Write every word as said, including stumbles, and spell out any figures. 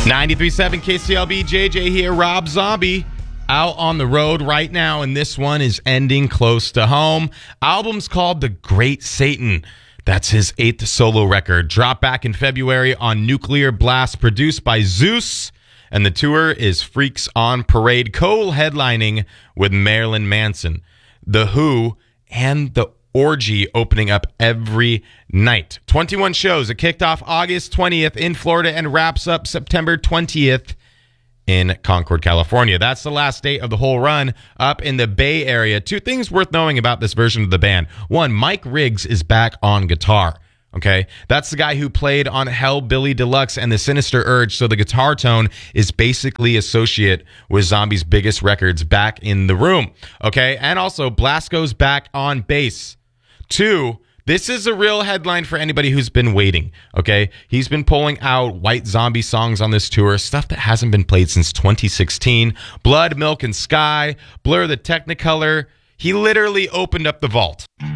ninety-three point seven K C L B, J J here, Rob Zombie. Out on the road right now, and this one is ending close to home. Album's called The Great Satan. That's his eighth solo record. Dropped back in February on Nuclear Blast, produced by Zeus. And the tour is Freaks on Parade, co-headlining with Marilyn Manson, The Who, and The Orgy opening up every night. twenty-one shows. It kicked off August twentieth in Florida and wraps up September twentieth in Concord, California. That's the last date of the whole run up in the Bay Area. Two things worth knowing about this version of the band. One, Mike Riggs is back on guitar. Okay, that's the guy who played on Hellbilly Deluxe and The Sinister Urge, so the guitar tone is basically associate with Zombie's biggest records back in the room. Okay, and also Blasko's back on bass. Two, this is a real headline for anybody who's been waiting, okay? He's been pulling out White Zombie songs on this tour, stuff that hasn't been played since twenty sixteen. Blood, Milk, and Sky, Blur the Technicolor. He literally opened up the vault.